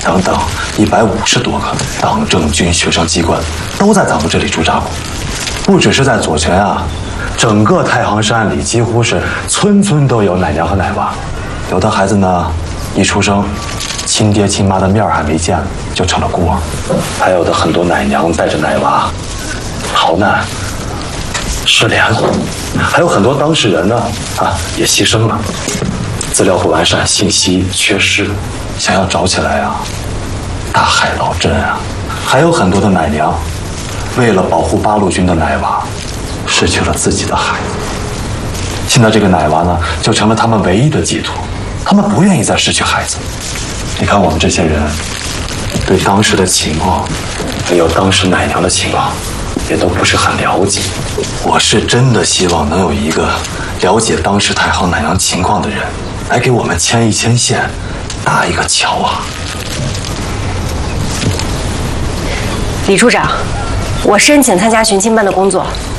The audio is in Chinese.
等等150多个党政军学生机关都在咱们这里驻扎过。不只是在左权啊，整个太行山里几乎是村村都有奶娘和奶娃。有的孩子呢，一出生，亲爹亲妈的面还没见就成了孤儿；还有的很多奶娘带着奶娃逃难、失联了；还有很多当事人呢，也牺牲了。资料不完善，信息缺失，想要找起来啊，大海捞针啊。还有很多的奶娘，为了保护八路军的奶娃，失去了自己的孩子。现在这个奶娃呢，就成了他们唯一的寄托。他们不愿意再失去孩子。你看我们这些人，对当时的情况，还有当时奶娘的情况，也都不是很了解。我是真的希望能有一个了解当时太行奶娘情况的人，来给我们牵一牵线，搭一个桥啊。 李处长，我申请参加巡清班的工作，